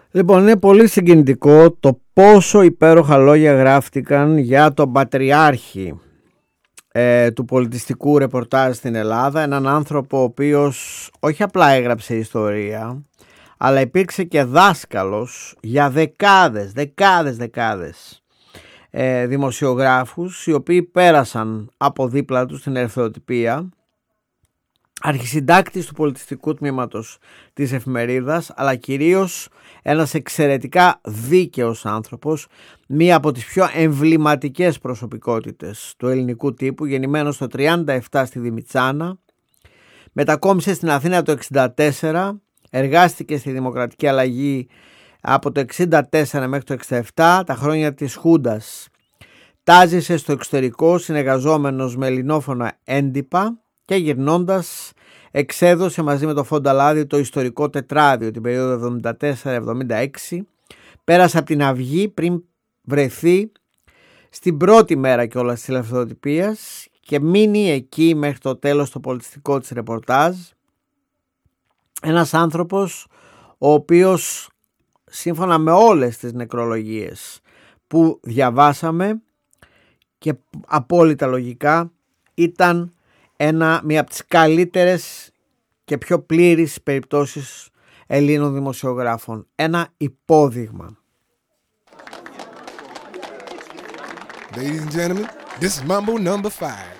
Λοιπόν, είναι πολύ συγκινητικό το πόσο υπέροχα λόγια γράφτηκαν για τον πατριάρχη του πολιτιστικού ρεπορτάζ στην Ελλάδα. Έναν άνθρωπο ο οποίος όχι απλά έγραψε ιστορία, αλλά υπήρξε και δάσκαλος για δεκάδες δημοσιογράφους, οι οποίοι πέρασαν από δίπλα του στην ελευθεροτυπία, αρχισυντάκτης του πολιτιστικού τμήματος της εφημερίδας, αλλά κυρίως ένας εξαιρετικά δίκαιος άνθρωπος, μία από τις πιο εμβληματικές προσωπικότητες του ελληνικού τύπου, γεννημένος το 37 στη Δημητσάνα, μετακόμισε στην Αθήνα το 64, εργάστηκε στη Δημοκρατική Αλλαγή από το 64 μέχρι το 67, τα χρόνια της Χούντας. Τάζησε στο εξωτερικό συνεργαζόμενος με ελληνόφωνα έντυπα και γυρνώντας εξέδωσε μαζί με το Φονταλάδη το ιστορικό τετράδιο την περίοδο 74-76. Πέρασε από την Αυγή πριν βρεθεί στην πρώτη μέρα κιόλας της ελευθεροτυπίας και μείνει εκεί μέχρι το τέλος στο πολιτιστικό της ρεπορτάζ. Ένας άνθρωπος ο οποίος, σύμφωνα με όλες τις νεκρολογίες που διαβάσαμε και απόλυτα λογικά, ήταν μία από τις καλύτερες και πιο πλήρεις περιπτώσεις Ελλήνων δημοσιογράφων. Ένα υπόδειγμα. Ladies and gentlemen, this is Mambo number 5.